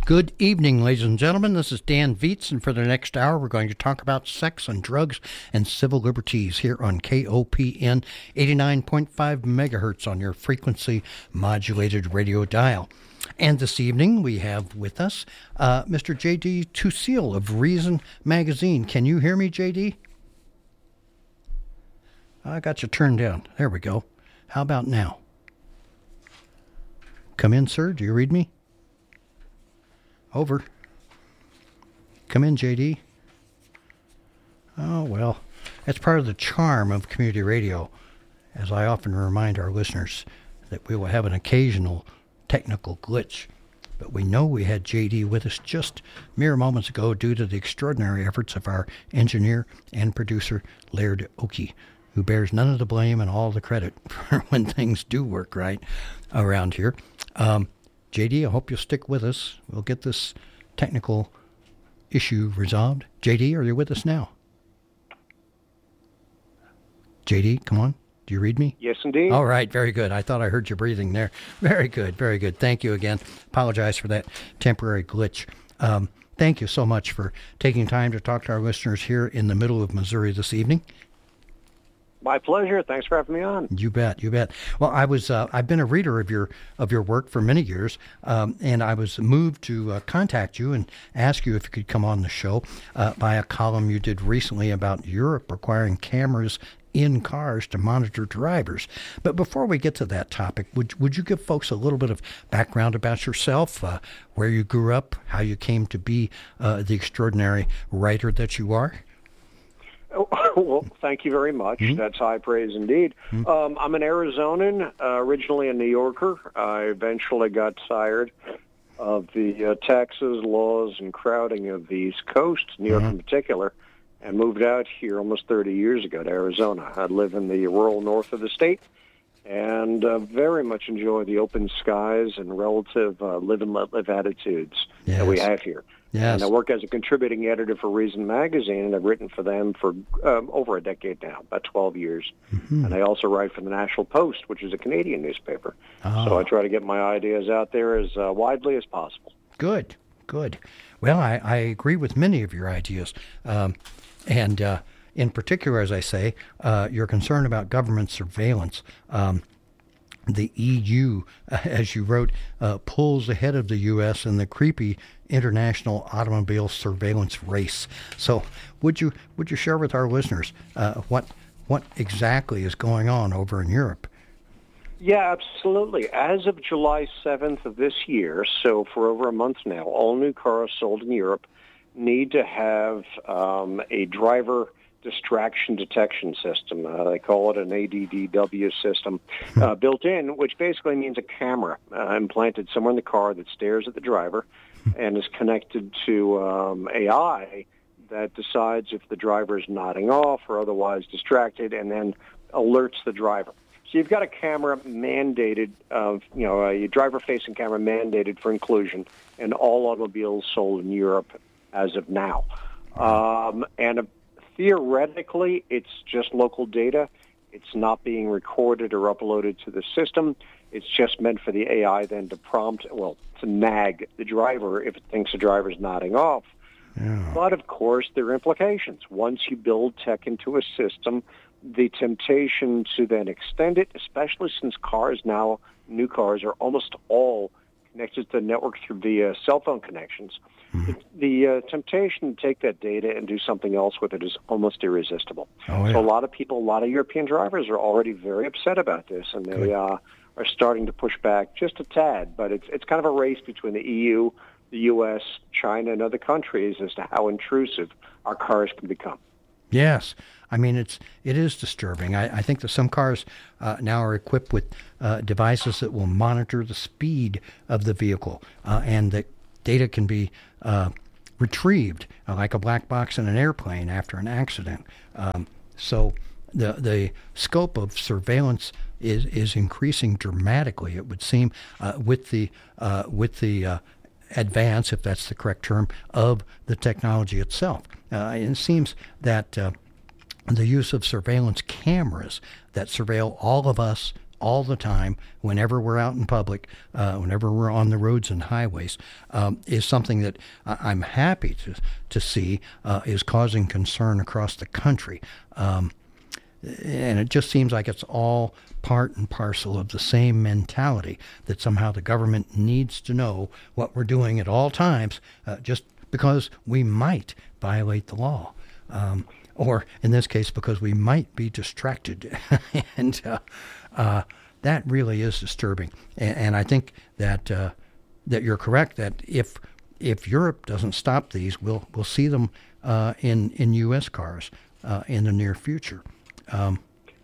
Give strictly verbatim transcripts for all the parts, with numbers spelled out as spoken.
Good evening, ladies and gentlemen. This is Dan Viets, and for the next hour, we're going to talk about sex and drugs and civil liberties here on K O P N eighty-nine point five megahertz on your frequency modulated radio dial. And this evening, we have with us uh, Mister J D Tusil of Reason Magazine. Can you hear me, J D? I got you turned down. There we go. How about now? Come in, sir. Do you read me? Over. Come in, J D. Oh, well, that's part of the charm of community radio, as I often remind our listeners that we will have an occasional technical glitch. But we know we had J D with us just mere moments ago due to the extraordinary efforts of our engineer and producer, Laird Oakey, who bears none of the blame and all the credit for when things do work right around here. Um, J D, I hope you'll stick with us. We'll get this technical issue resolved. J D, are you with us now? J D, come on. Do you read me? Yes, indeed. All right, very good. I thought I heard you breathing there. Very good, very good. Thank you again. Apologize for that temporary glitch. Um, thank you so much for taking time to talk to our listeners here in the middle of Missouri this evening. My pleasure. Thanks for having me on. You bet, you bet. Well, I was uh, I've been a reader of your of your work for many years, um, and I was moved to uh, contact you and ask you if you could come on the show uh, by a column you did recently about Europe requiring cameras in cars to monitor drivers. But before we get to that topic, would would you give folks a little bit of background about yourself, uh, where you grew up, how you came to be uh, the extraordinary writer that you are? Oh, well, thank you very much. Mm-hmm. That's high praise indeed. Mm-hmm. Um, I'm an Arizonan, uh, originally a New Yorker. I eventually got tired of the uh, taxes, laws, and crowding of the East Coast, New York mm-hmm. in particular, and moved out here almost thirty years ago to Arizona. I live in the rural north of the state and uh, very much enjoy the open skies and relative uh, live and let live attitudes yes. that we have here. Yes. And I work as a contributing editor for Reason Magazine, and I've written for them for um, over a decade now, about twelve years. Mm-hmm. And I also write for the National Post, which is a Canadian newspaper. Oh. So I try to get my ideas out there as uh, widely as possible. Good, good. Well, I, I agree with many of your ideas. Um, and uh, in particular, as I say, uh, your concern about government surveillance. Um, The E U, uh, as you wrote, uh, pulls ahead of the U S in the creepy international automobile surveillance race. So, would you would you share with our listeners uh, what what exactly is going on over in Europe? Yeah, absolutely. As of July seventh of this year, so for over a month now, all new cars sold in Europe need to have um, a driver distraction detection system. Uh, they call it an A D D W system uh, built in, which basically means a camera uh, implanted somewhere in the car that stares at the driver and is connected to um, A I that decides if the driver is nodding off or otherwise distracted, and then alerts the driver. So you've got a camera mandated, of you know, a driver-facing camera mandated for inclusion in all automobiles sold in Europe as of now. Um, and a Theoretically, it's just local data. It's not being recorded or uploaded to the system. It's just meant for the A I then to prompt, well, to nag the driver if it thinks the driver's nodding off. Yeah. But, of course, there are implications. Once you build tech into a system, the temptation to then extend it, especially since cars now, new cars, are almost all connected to the network through the uh, cell phone connections, mm-hmm. the, the uh, temptation to take that data and do something else with it is almost irresistible. Oh, yeah. So a lot of people, a lot of European drivers are already very upset about this, and they uh, are starting to push back just a tad. But it's it's kind of a race between the E U, the U S, China, and other countries as to how intrusive our cars can become. Yes. I mean, it's it is disturbing. I, I think that some cars uh, now are equipped with uh, devices that will monitor the speed of the vehicle, uh, and that data can be uh, retrieved uh, like a black box in an airplane after an accident. Um, so the the scope of surveillance is is increasing dramatically. It would seem uh, with the uh, with the uh, advance, if that's the correct term, of the technology itself. Uh, it seems that uh, the use of surveillance cameras that surveil all of us all the time, whenever we're out in public, uh, whenever we're on the roads and highways, um, is something that I- I'm happy to to see uh, is causing concern across the country. Um, and it just seems like it's all part and parcel of the same mentality that somehow the government needs to know what we're doing at all times, uh, just because we might violate the law. Um, or in this case, because we might be distracted. and uh, uh, that really is disturbing. And, and I think that uh, that you're correct, that if if Europe doesn't stop these, we'll we'll see them uh, in, in U S cars uh, in the near future. Um,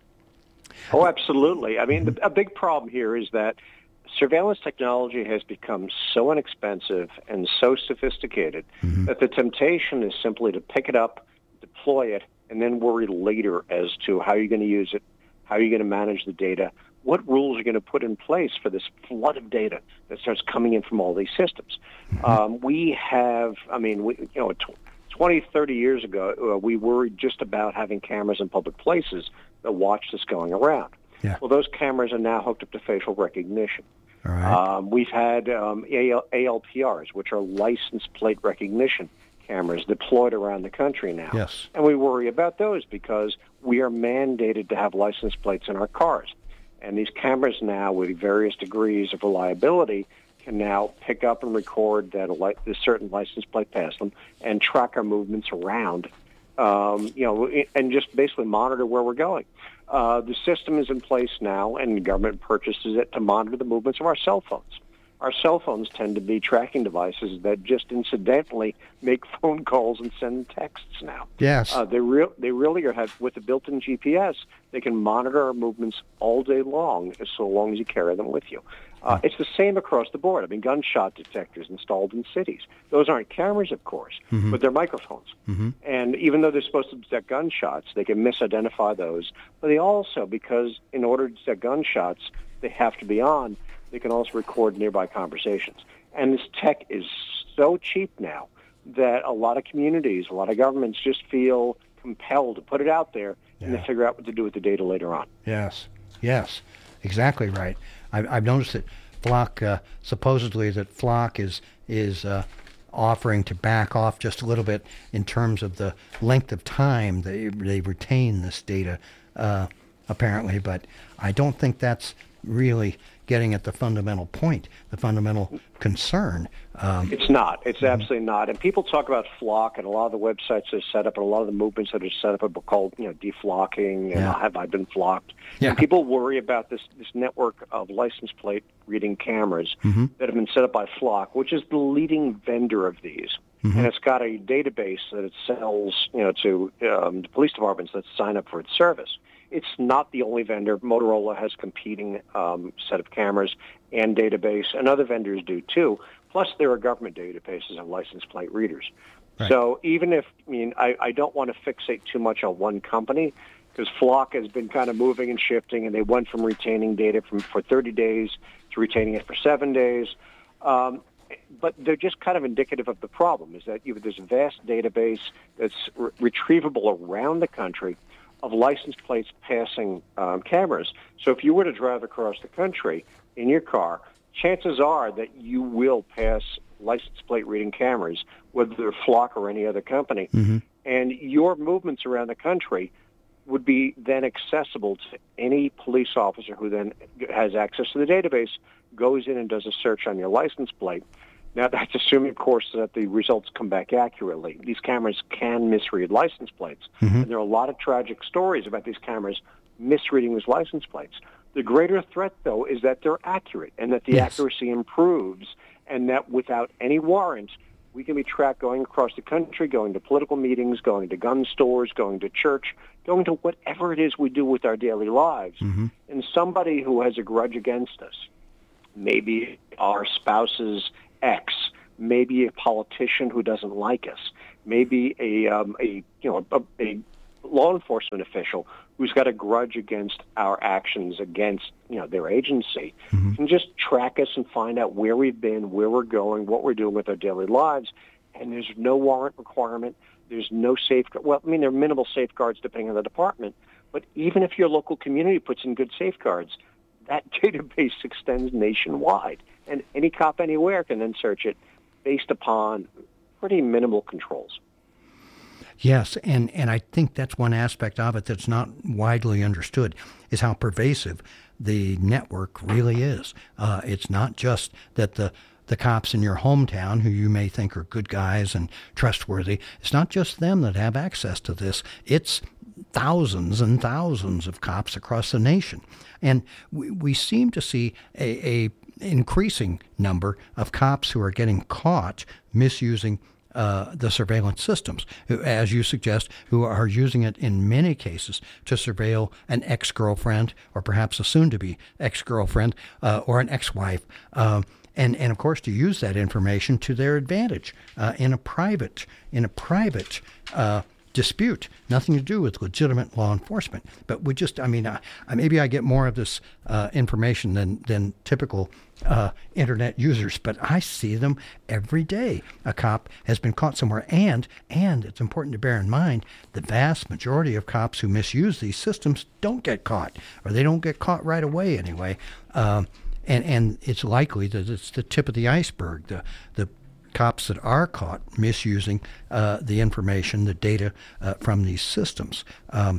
oh, absolutely. I mean, the, a big problem here is that surveillance technology has become so inexpensive and so sophisticated mm-hmm. that the temptation is simply to pick it up, deploy it, and then worry later as to how you're going to use it, how you're going to manage the data, what rules you're going to put in place for this flood of data that starts coming in from all these systems. Mm-hmm. Um, we have, I mean, we, you know, twenty, thirty years ago, uh, we worried just about having cameras in public places that watched us going around. Yeah. Well, those cameras are now hooked up to facial recognition. All right. Um, we've had um, A L P Rs, which are license plate recognition cameras deployed around the country now. Yes. And we worry about those because we are mandated to have license plates in our cars. And these cameras now, with various degrees of reliability, can now pick up and record that a, li- a certain license plate past them and track our movements around, um, you know, and just basically monitor where we're going. Uh, the system is in place now, and the government purchases it to monitor the movements of our cell phones. Our cell phones tend to be tracking devices that just incidentally make phone calls and send texts now. Yes. Uh, they, re- they really are have, with the built-in G P S, they can monitor our movements all day long, so long as you carry them with you. Uh, it's the same across the board. I mean, gunshot detectors installed in cities. Those aren't cameras, of course, mm-hmm. but they're microphones. Mm-hmm. And even though they're supposed to detect gunshots, they can misidentify those. But they also, because in order to detect gunshots, they have to be on, they can also record nearby conversations. And this tech is so cheap now that a lot of communities, a lot of governments just feel compelled to put it out there yeah. and to figure out what to do with the data later on. Yes, yes, exactly right. I've, I've noticed that Flock, uh, supposedly that Flock is is uh, offering to back off just a little bit in terms of the length of time they they retain this data, uh, apparently. But I don't think that's really getting at the fundamental point, the fundamental concern. Um, it's not. It's mm-hmm. absolutely not. And people talk about Flock, and a lot of the websites that are set up, and a lot of the movements that are set up are called, you know, deflocking, and Yeah. have I been flocked? Yeah. And people worry about this, this network of license plate reading cameras mm-hmm. that have been set up by Flock, which is the leading vendor of these. Mm-hmm. And it's got a database that it sells, you know, to um, the police departments that sign up for its service. It's not the only vendor. Motorola has competing um, set of cameras and database, and other vendors do too. Plus, there are government databases of license plate readers. Right. So even if, I mean, I, I don't want to fixate too much on one company, because Flock has been kind of moving and shifting, and they went from retaining data from for thirty days to retaining it for seven days. Um, but they're just kind of indicative of the problem, is that you have this vast database that's re- retrievable around the country of license plates passing um, cameras. So if you were to drive across the country in your car, chances are that you will pass license plate reading cameras, whether they're Flock or any other company. Mm-hmm. And your movements around the country would be then accessible to any police officer who then has access to the database, goes in and does a search on your license plate. Now, that's assuming, of course, that the results come back accurately. These cameras can misread license plates. Mm-hmm. And there are a lot of tragic stories about these cameras misreading these license plates. The greater threat, though, is that they're accurate and that the Yes. accuracy improves, and that without any warrant, we can be tracked going across the country, going to political meetings, going to gun stores, going to church, going to whatever it is we do with our daily lives. Mm-hmm. And somebody who has a grudge against us, maybe our spouse's ex, maybe a politician who doesn't like us, maybe a um, a you know a, a law enforcement official who's got a grudge against our actions against you know their agency, mm-hmm. can just track us and find out where we've been, where we're going, what we're doing with our daily lives, and there's no warrant requirement. There's no safeguard. Well, I mean, there are minimal safeguards depending on the department, but even if your local community puts in good safeguards, that database extends nationwide, and any cop anywhere can then search it based upon pretty minimal controls. Yes, and, and I think that's one aspect of it that's not widely understood, is how pervasive the network really is. Uh, it's not just that the, the cops in your hometown, who you may think are good guys and trustworthy, it's not just them that have access to this. It's thousands and thousands of cops across the nation. And we, we seem to see a, a increasing number of cops who are getting caught misusing Uh, the surveillance systems, who, as you suggest, who are using it in many cases to surveil an ex-girlfriend or perhaps a soon-to-be ex-girlfriend uh, or an ex-wife, uh, and and of course to use that information to their advantage uh, in a private in a private uh, dispute, nothing to do with legitimate law enforcement. But we just, I mean, uh, maybe I get more of this uh, information than than typical Uh, internet users, but I see them every day. A cop has been caught somewhere, and and it's important to bear in mind the vast majority of cops who misuse these systems don't get caught, or they don't get caught right away anyway. Um, and and it's likely that it's the tip of the iceberg. The the cops that are caught misusing uh, the information, the data uh, from these systems. Um,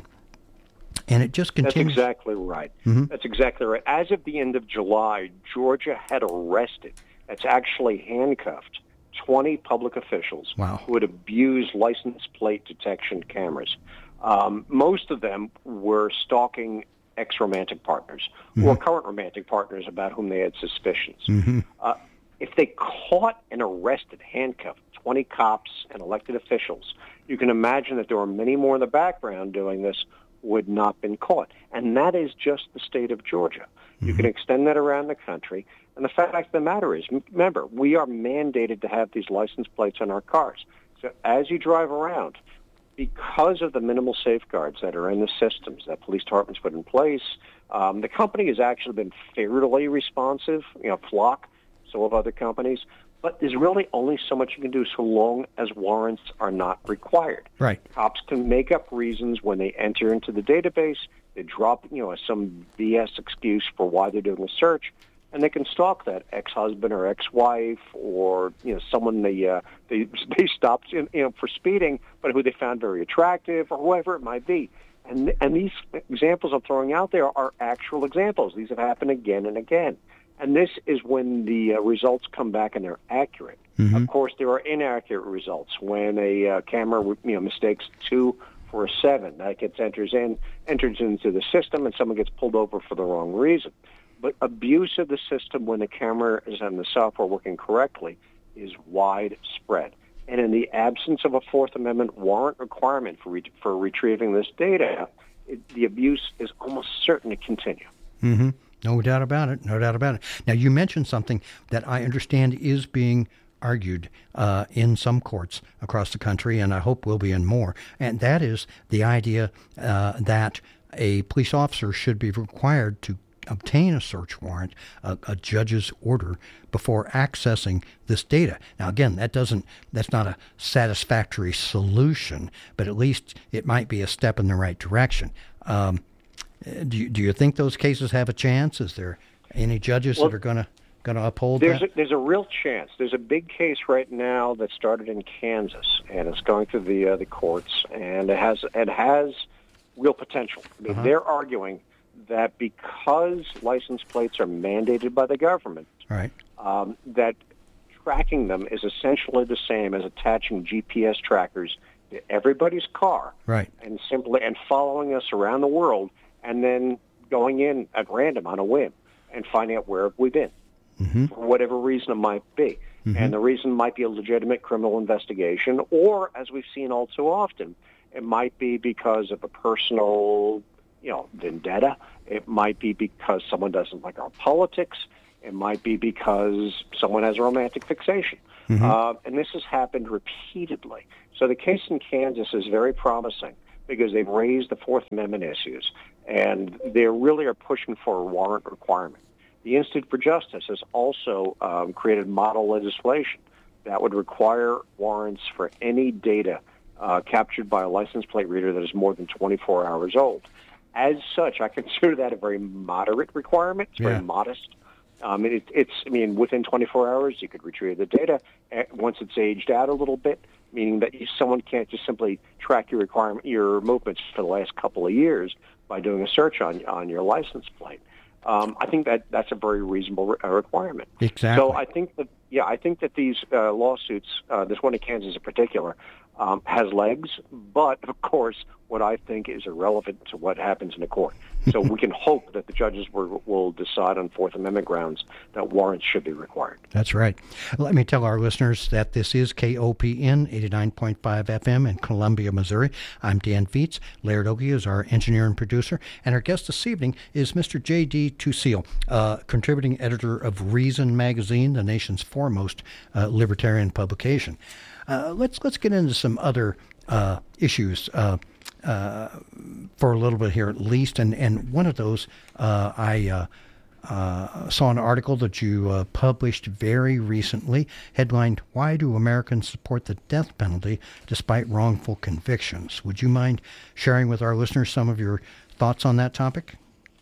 And it just continues. That's exactly right. Mm-hmm. That's exactly right. As of the end of July, Georgia had arrested, that's actually handcuffed, twenty public officials wow. who had abused license plate detection cameras. Um, most of them were stalking ex-romantic partners mm-hmm. or current romantic partners about whom they had suspicions. Mm-hmm. Uh, if they caught and arrested, handcuffed twenty cops and elected officials, you can imagine that there were many more in the background doing this would not been caught. And that is just the state of Georgia. Mm-hmm. You can extend that around the country. And the fact of the matter is, remember, we are mandated to have these license plates on our cars. So as you drive around, because of the minimal safeguards that are in the systems that police departments put in place, um, the company has actually been fairly responsive, you know, Flock, so have other companies. But there's really only so much you can do so long as warrants are not required. Right. Cops can make up reasons when they enter into the database. They drop, you know, some B S excuse for why they're doing a search, and they can stalk that ex-husband or ex-wife or, you know, someone they uh, they they stopped, you know, for speeding, but who they found very attractive or whoever it might be. And and these examples I'm throwing out there are actual examples. These have happened again and again. And this is when the uh, results come back and they're accurate. Mm-hmm. Of course, there are inaccurate results when a uh, camera, you know, mistakes two for a seven. That gets enters in, enters into the system, and someone gets pulled over for the wrong reason. But abuse of the system when the camera is and the software working correctly is widespread. And in the absence of a Fourth Amendment warrant requirement for re- for retrieving this data, it, the abuse is almost certain to continue. Mm-hmm. No doubt about it. No doubt about it. Now, you mentioned something that I understand is being argued uh, in some courts across the country, and I hope will be in more, and that is the idea uh, that a police officer should be required to obtain a search warrant, a, a judge's order, before accessing this data. Now, again, that doesn't, that's not a satisfactory solution, but at least it might be a step in the right direction. Um, Do you, do you think those cases have a chance? Is there any judges well, that are going to going to uphold there's that? A, there's a real chance. There's a big case right now that started in Kansas, and it's going through the uh, the courts, and it has it has real potential. I mean, uh-huh. They're arguing that because license plates are mandated by the government, right, um, that tracking them is essentially the same as attaching G P S trackers to everybody's car, right, and simply and following us around the world. And then going in at random on a whim and finding out where we've been, mm-hmm. for whatever reason it might be. Mm-hmm. And the reason might be a legitimate criminal investigation, or, as we've seen all too often, it might be because of a personal, you know, vendetta. It might be because someone doesn't like our politics. It might be because someone has a romantic fixation. Mm-hmm. Uh, and this has happened repeatedly. So the case in Kansas is very promising because they've raised the Fourth Amendment issues, and they really are pushing for a warrant requirement. The Institute for Justice has also um, created model legislation that would require warrants for any data uh, captured by a license plate reader that is more than twenty-four hours old. as such, I consider that a very moderate requirement. It's Yeah. very modest. Um, it, it's, I mean, within twenty-four hours, you could retrieve the data uh, once it's aged out a little bit, meaning that you, someone can't just simply track your requirement, your movements for the last couple of years by doing a search on on your license plate. Um, I think that that's a very reasonable re- uh, requirement. Exactly. So I think that, yeah, I think that these uh, lawsuits, uh, this one in Kansas in particular, um, has legs, but of course, what I think is irrelevant to what happens in the court. So we can hope that the judges will, will decide on Fourth Amendment grounds that warrants should be required. That's right. Let me tell our listeners that this is K O P N eighty-nine point five F M in Columbia, Missouri. I'm Dan Feets. Laird Ogie is our engineer and producer. And our guest this evening is Mister J D. Tusil, uh, contributing editor of Reason Magazine, the nation's foremost uh, libertarian publication. Uh, let's let's get into some other uh, issues uh, uh, for a little bit here, at least. And and one of those, uh, I uh, uh, saw an article that you uh, published very recently, headlined "Why Do Americans Support the Death Penalty Despite Wrongful Convictions?" Would you mind sharing with our listeners some of your thoughts on that topic?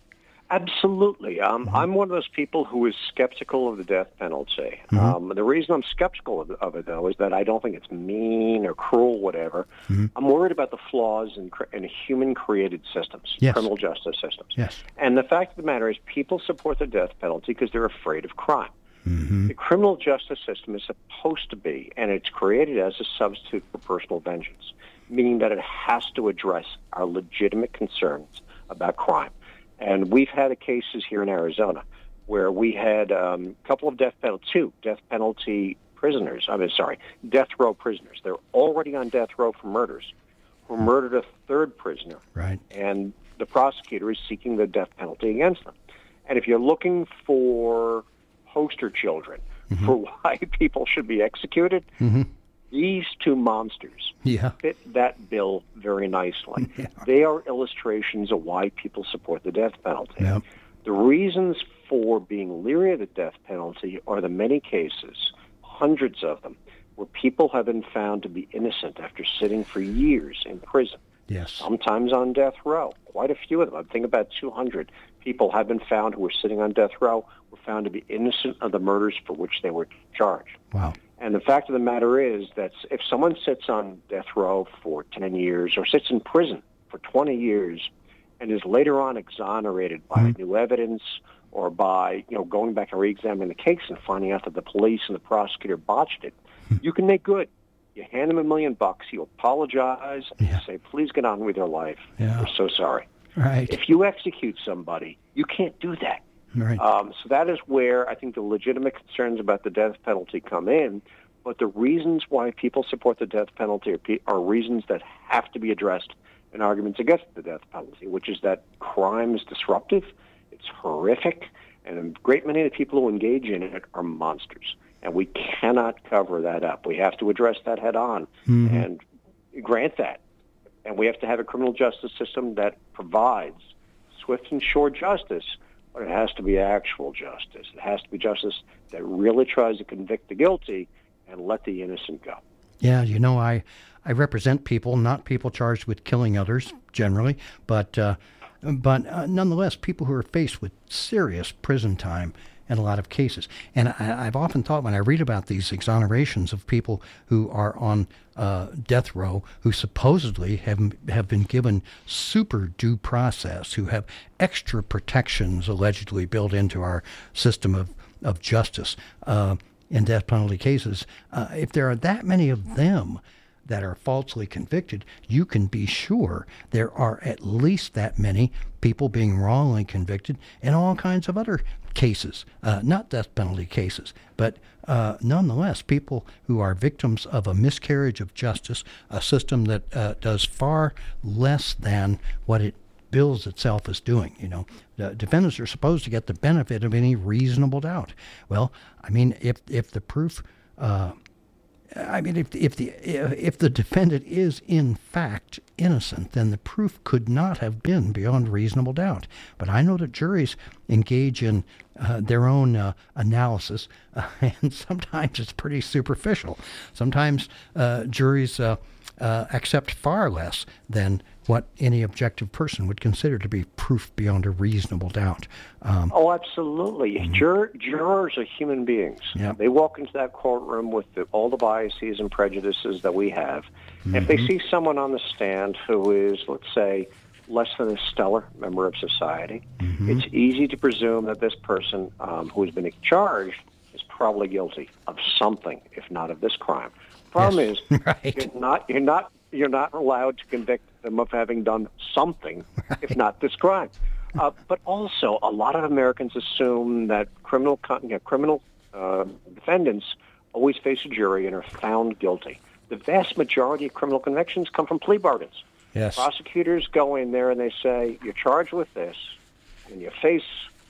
Absolutely. Um, mm-hmm. I'm one of those people who is skeptical of the death penalty. Mm-hmm. Um, the reason I'm skeptical of, of it, though, is that I don't think it's mean or cruel, whatever. Mm-hmm. I'm worried about the flaws in, in human-created systems, yes. criminal justice systems. Yes. And the fact of the matter is people support the death penalty because they're afraid of crime. Mm-hmm. The criminal justice system is supposed to be, and it's created as a substitute for personal vengeance, meaning that it has to address our legitimate concerns about crime. And we've had cases here in Arizona where we had um, a couple of death penalty, two death penalty prisoners. I mean, sorry, death row prisoners. They're already on death row for murders, who murdered a third prisoner. Right. And the prosecutor is seeking the death penalty against them. And if you're looking for poster children mm-hmm. for why people should be executed, mm-hmm. these two monsters yeah. fit that bill very nicely. Yeah. They are illustrations of why people support the death penalty. Yep. The reasons for being leery of the death penalty are the many cases, hundreds of them, where people have been found to be innocent after sitting for years in prison. Yes. Sometimes on death row. Quite a few of them. I think about two hundred people have been found who were sitting on death row, were found to be innocent of the murders for which they were charged. Wow. And the fact of the matter is that if someone sits on death row for ten years or sits in prison for twenty years and is later on exonerated by mm-hmm. new evidence or by, you know, going back and re-examining the case and finding out that the police and the prosecutor botched it, mm-hmm. you can make good. You hand them a million bucks, you apologize, and yeah. you say, please get on with your life. Yeah. We're so sorry. Right. If you execute somebody, you can't do that. Right. Um, so that is where I think the legitimate concerns about the death penalty come in. But the reasons why people support the death penalty are, pe- are reasons that have to be addressed in arguments against the death penalty, which is that crime is disruptive, it's horrific, and a great many of the people who engage in it are monsters. And we cannot cover that up. We have to address that head on mm-hmm. and grant that. And we have to have a criminal justice system that provides swift and sure justice, but it has to be actual justice. It has to be justice that really tries to convict the guilty and let the innocent go. Yeah, you know, I, I represent people, not people charged with killing others generally, but uh, but uh, nonetheless, people who are faced with serious prison time in a lot of cases. And I, I've often thought when I read about these exonerations of people who are on uh, death row, who supposedly have have been given super due process, who have extra protections allegedly built into our system of, of justice uh, in death penalty cases, uh, if there are that many of them that are falsely convicted, you can be sure there are at least that many people being wrongly convicted in all kinds of other cases, uh, not death penalty cases, but uh, nonetheless, people who are victims of a miscarriage of justice, a system that uh, does far less than what it bills itself as doing. You know, the defendants are supposed to get the benefit of any reasonable doubt. Well, I mean, if if the proof uh, I mean, if if the if the defendant is in fact innocent, then the proof could not have been beyond reasonable doubt. But I know that juries engage in uh, their own uh, analysis, uh, and sometimes it's pretty superficial. Sometimes uh, juries uh, uh, accept far less than what any objective person would consider to be proof beyond a reasonable doubt. Um, oh, absolutely. Mm-hmm. Jur- jurors are human beings. Yep. They walk into that courtroom with the, all the biases and prejudices that we have. Mm-hmm. If they see someone on the stand who is, let's say, less than a stellar member of society, mm-hmm. it's easy to presume that this person um, who has been charged is probably guilty of something, if not of this crime. Problem yes. is, right. you're not you're not you're not allowed to convict them of having done something, right. if not this crime. Uh, but also, a lot of Americans assume that criminal you know, criminal uh, defendants always face a jury and are found guilty. The vast majority of criminal convictions come from plea bargains. Yes. Prosecutors go in there and they say, you're charged with this, and you face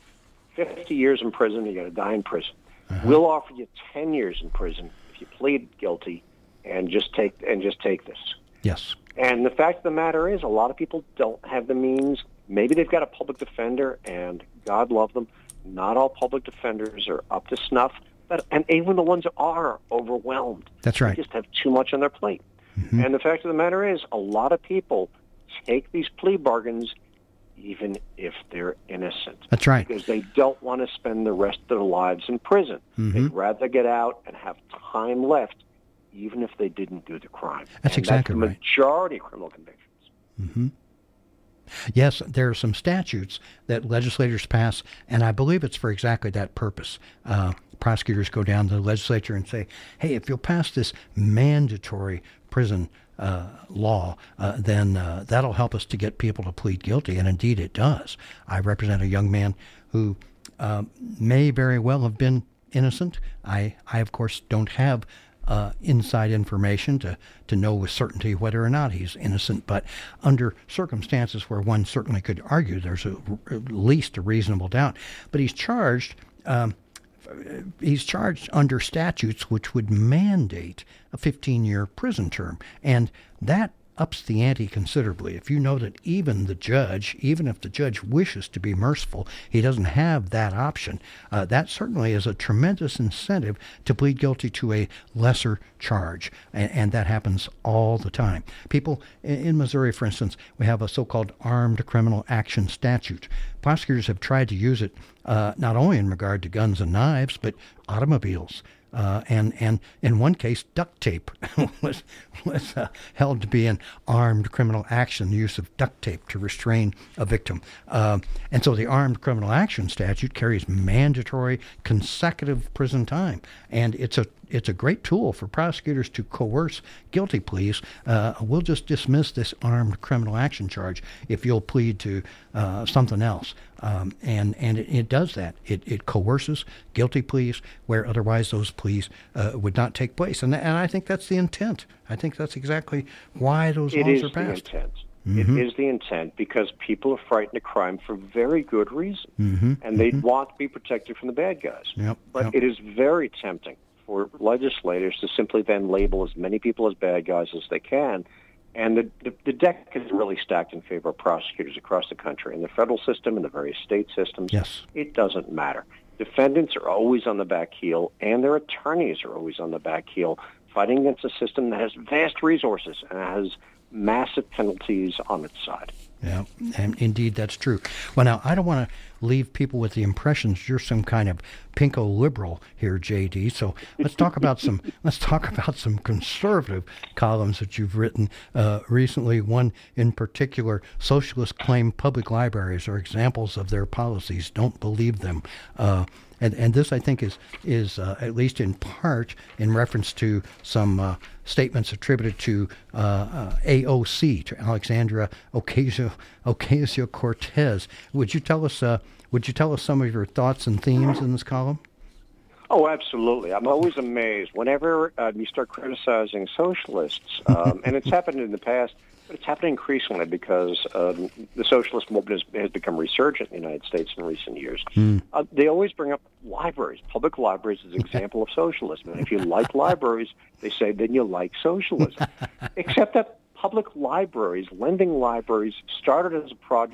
fifty years in prison, you're going to die in prison. Uh-huh. We'll offer you ten years in prison if you plead guilty and just take and just take this. Yes. And the fact of the matter is, a lot of people don't have the means. Maybe they've got a public defender, and God love them. Not all public defenders are up to snuff, but and even the ones that are overwhelmed. That's right. They just have too much on their plate. Mm-hmm. And the fact of the matter is, a lot of people take these plea bargains even if they're innocent. That's right. Because they don't want to spend the rest of their lives in prison. Mm-hmm. They'd rather get out and have time left, even if they didn't do the crime. That's and exactly that's the right. majority of criminal convictions. Mm-hmm. Yes, there are some statutes that legislators pass, and I believe it's for exactly that purpose. Uh, prosecutors go down to the legislature and say, hey, if you'll pass this mandatory prison uh, law, uh, then uh, that'll help us to get people to plead guilty, and indeed it does. I represent a young man who uh, may very well have been innocent. I, I of course, don't have Uh, inside information to, to know with certainty whether or not he's innocent. But under circumstances where one certainly could argue there's a, at least a reasonable doubt. But he's charged, um, he's charged under statutes which would mandate a fifteen-year prison term. And that ups the ante considerably. If you know that even the judge, even if the judge wishes to be merciful, he doesn't have that option, uh, that certainly is a tremendous incentive to plead guilty to a lesser charge. And, and that happens all the time. People in, in Missouri, for instance, we have a so-called Armed Criminal Action Statute. Prosecutors have tried to use it uh, not only in regard to guns and knives, but automobiles. Uh, and, and in one case, duct tape was, was uh, held to be an armed criminal action, the use of duct tape to restrain a victim. Uh, and so the Armed Criminal Action Statute carries mandatory consecutive prison time. And it's a it's a great tool for prosecutors to coerce guilty pleas. Uh, we'll just dismiss this armed criminal action charge if you'll plead to uh, something else. Um, and and it, it does that. It, it coerces guilty pleas where otherwise those pleas uh, would not take place. And and I think that's the intent. I think that's exactly why those it laws are is passed. The intent. Mm-hmm. It is the intent because people are frightened of crime for very good reason. Mm-hmm. And they mm-hmm. want to be protected from the bad guys. Yep. But yep. it is very tempting for legislators to simply then label as many people as bad guys as they can. And the, the, the deck is really stacked in favor of prosecutors across the country. In the federal system and the various state systems, yes. It doesn't matter. Defendants are always on the back heel, and their attorneys are always on the back heel, fighting against a system that has vast resources and has massive penalties on its side. Yeah, and indeed that's true. Well, now, I don't want to leave people with the impressions you're some kind of pinko liberal here, J D. So let's talk about some let's talk about some conservative columns that you've written uh, recently. One in particular, socialists claim public libraries are examples of their policies. Don't believe them. Uh, And, and this, I think, is, is uh, at least in part in reference to some uh, statements attributed to uh, uh, A O C, to Alexandria Ocasio, Ocasio-Cortez. Would you tell us uh, would you tell us some of your thoughts and themes in this column? Oh, absolutely. I'm always amazed whenever uh, you start criticizing socialists, um, and it's happened in the past, but it's happening increasingly because um, the socialist movement has, has become resurgent in the United States in recent years. Mm. Uh, they always bring up libraries, public libraries as an example of socialism. And if you like libraries, they say, then you like socialism. Except that public libraries, lending libraries, started as a project